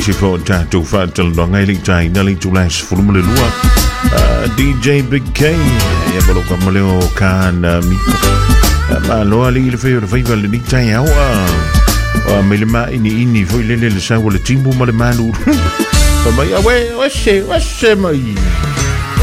po tatou whātalonga i tai na le tulai sefulu lua DJ Big K ia bolo ka maleo kana miko ma loa le feo le faiva le ni tai au me le ma ini foi le sa o le timbu ma le manu pa mai awe wase mai